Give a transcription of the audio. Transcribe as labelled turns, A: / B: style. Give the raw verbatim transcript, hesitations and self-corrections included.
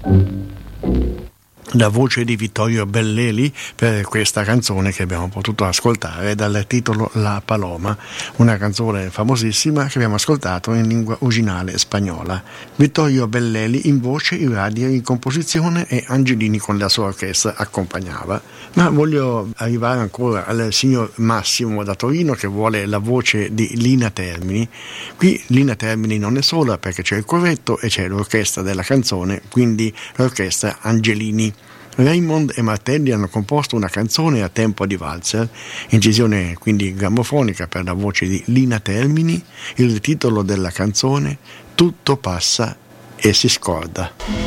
A: La voce di Vittorio Belleli per questa canzone che abbiamo potuto ascoltare dal titolo La Paloma, una canzone famosissima che abbiamo ascoltato in lingua originale spagnola. Vittorio Belleli in voce, in radio, in composizione e Angelini con la sua orchestra accompagnava. Ma voglio arrivare ancora al signor Massimo da Torino che vuole la voce di Lina Termini. Qui Lina Termini non è sola perché c'è il corretto e c'è l'orchestra della canzone, quindi l'orchestra Angelini. Raymond e Martelli hanno composto una canzone a tempo di valzer, incisione quindi grammofonica per la voce di Lina Termini, il titolo della canzone Tutto passa e si scorda.